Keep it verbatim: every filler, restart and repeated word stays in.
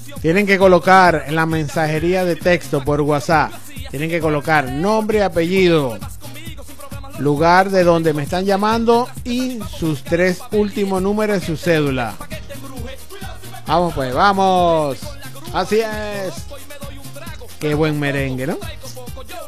Tienen que colocar en la mensajería de texto por WhatsApp, tienen que colocar nombre y apellido, lugar de donde me están llamando y sus tres últimos números de su cédula. Vamos pues, vamos. Así es. Qué buen merengue, ¿no?